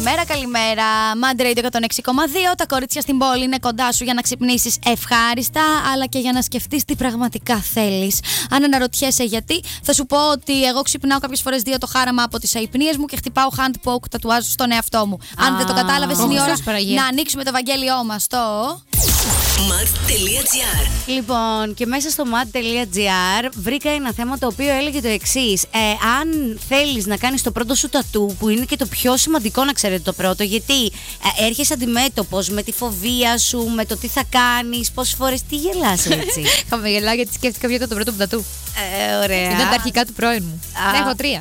Καλημέρα. Mad Radio 106,2. Τα κορίτσια στην πόλη είναι κοντά σου για να ξυπνήσεις ευχάριστα, αλλά και για να σκεφτείς τι πραγματικά θέλεις. Αν αναρωτιέσαι γιατί, θα σου πω ότι εγώ ξυπνάω κάποιες φορές 2 το χάραμα από τις αϊπνίες μου και χτυπάω hand poke τατουάζ στον εαυτό μου. Αν δεν το κατάλαβες, είναι η ώρα να ανοίξουμε το Ευαγγέλιό μας στο mad.gr. Λοιπόν, και μέσα στο mad.gr βρήκα ένα θέμα το οποίο έλεγε το εξής. Αν θέλεις να κάνεις το πρώτο σου τατού, που είναι και το πιο σημαντικό να ξέρετε το πρώτο, γιατί έρχεσαι αντιμέτωπος με τη φοβία σου, με το τι θα κάνεις, πόσες φορές. Τι γελάς έτσι? Θα γελάω γιατί σκέφτηκα ποιο ήταν το πρώτο μου τατού. Ωραία. Ήταν τα αρχικά του πρώην μου. Έχω 3.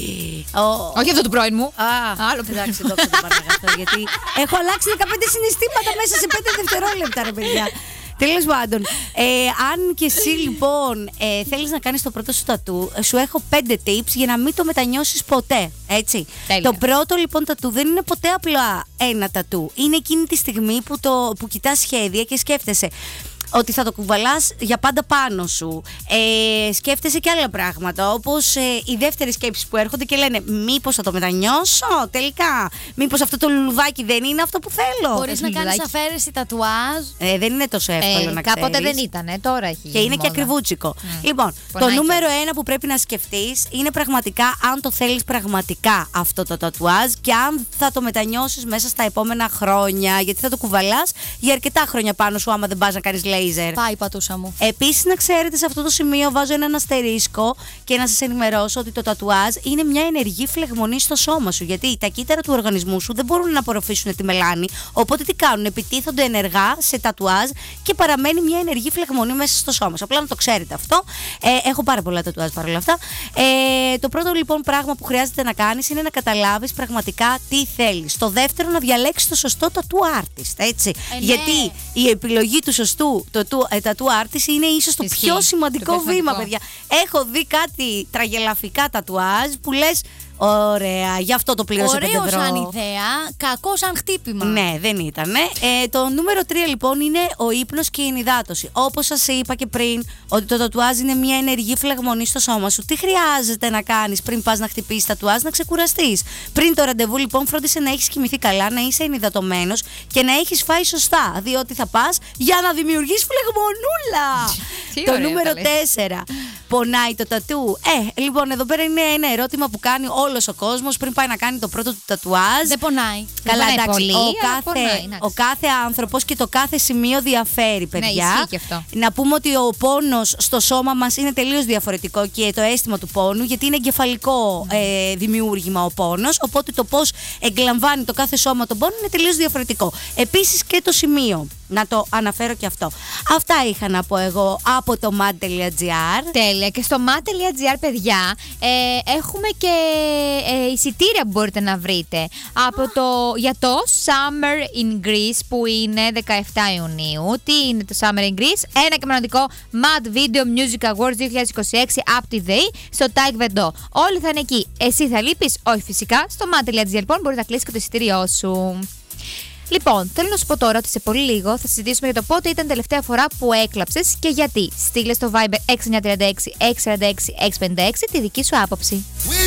Όχι αυτό του πρώην μου. Άλλο που εντάξει, το Παναγαθώ, γιατί έχω αλλάξει 15 συναισθήματα μέσα σε 5 δευτερόλεπτα, ρε παιδιά. Τέλος πάντων, αν και εσύ λοιπόν θέλεις να κάνεις το πρώτο σου τατού, σου έχω 5 tips για να μην το μετανιώσεις ποτέ. Έτσι. Τέλεια. Το πρώτο λοιπόν τατού δεν είναι ποτέ απλά ένα τατού. Είναι εκείνη τη στιγμή που κοιτάς σχέδια και σκέφτεσαι ότι θα το κουβαλάς για πάντα πάνω σου. Σκέφτεσαι και άλλα πράγματα, όπως οι δεύτερες σκέψεις που έρχονται και λένε μήπως θα το μετανιώσω τελικά, μήπως αυτό το λουλουδάκι δεν είναι αυτό που θέλω. Μπορείς να κάνεις αφαίρεση τατουάζ. Δεν είναι τόσο εύκολο να ξέρεις. Κάποτε δεν ήταν, τώρα έχει. Και είναι και ακριβούτσικο. Λοιπόν, το νούμερο 1 που πρέπει να σκεφτείς είναι πραγματικά αν το θέλεις πραγματικά αυτό το τατουάζ και αν θα το μετανιώσεις μέσα στα επόμενα χρόνια. Γιατί θα το κουβαλάς για αρκετά χρόνια πάνω σου, άμα δεν πας να κάνεις laser. Πάει η πατούσα μου. Επίσης, να ξέρετε, σε αυτό το σημείο βάζω έναν αστερίσκο και να σας ενημερώσω ότι το τατουάζ είναι μια ενεργή φλεγμονή στο σώμα σου. Γιατί τα κύτταρα του οργανισμού σου δεν μπορούν να απορροφήσουν τη μελάνη. Οπότε τι κάνουν? Επιτίθονται ενεργά σε τατουάζ και παραμένει μια ενεργή φλεγμονή μέσα στο σώμα σου. Απλά να το ξέρετε αυτό. Έχω πάρα πολλά τατουάζ παρόλα αυτά. Το πρώτο λοιπόν πράγμα που χρειάζεται να κάνεις είναι να καταλάβεις πραγματικά τι θέλεις. Το δεύτερο, να διαλέξεις το σωστό tattoo artist. Έτσι. Γιατί η επιλογή του σωστού tattoo artist είναι ίσως το πιο σημαντικό βήμα, παιδιά. Έχω δει κάτι τραγελαφικά τατουάζ που λες ωραία, γι' αυτό το πλήρωσα 5 ευρώ. Ωραίο σαν ιδέα, κακό σαν χτύπημα. Ναι, δεν ήτανε. Το νούμερο 3 λοιπόν είναι ο ύπνος και η ενυδάτωση. Όπως σας είπα και πριν, ότι το τατουάζ είναι μια ενεργή φλεγμονή στο σώμα σου. Τι χρειάζεται να κάνεις πριν πας να χτυπήσεις τατουάζ? Να ξεκουραστείς. Πριν το ραντεβού λοιπόν, φρόντισε να έχεις κοιμηθεί καλά, να είσαι ενυδατωμένος και να έχεις φάει σωστά. Διότι θα πας για να δημιουργείς φλεγμονούλα. Το νούμερο 4. Πονάει το τατού? Λοιπόν, εδώ πέρα είναι ένα ερώτημα που κάνει όλος ο κόσμος πριν πάει να κάνει το πρώτο του τατουάζ. Δεν πονάει. Καλά, δεν εντάξει. πολύ, Ο κάθε άνθρωπος και το κάθε σημείο διαφέρει, παιδιά. Ναι, ισχύει και αυτό. Να πούμε ότι ο πόνος στο σώμα μας είναι τελείως διαφορετικό και το αίσθημα του πόνου, γιατί είναι εγκεφαλικό δημιούργημα ο πόνος. Οπότε το πώς εγκλαμβάνει το κάθε σώμα τον πόνο είναι τελείως διαφορετικό. Επίσης και το σημείο. Να το αναφέρω και αυτό. Αυτά είχα να πω εγώ από το mad.gr. Τέλεια. Και στο mad.gr, παιδιά, έχουμε και εισιτήρια που μπορείτε να βρείτε για το Summer in Greece, που είναι 17 Ιουνίου. Τι είναι το Summer in Greece? Ένα και μοναδικό Mad Video Music Awards 2026 Up to Date στο Taik Vendo. Όλοι θα είναι εκεί. Εσύ θα λείπεις? Όχι, φυσικά. Στο mad.gr λοιπόν μπορεί να κλείσει και το εισιτήριό σου. Λοιπόν, θέλω να σου πω τώρα ότι σε πολύ λίγο θα συζητήσουμε για το πότε ήταν τελευταία φορά που έκλαψες και γιατί. Στείλε στο Viber 6936 646 656 τη δική σου άποψη.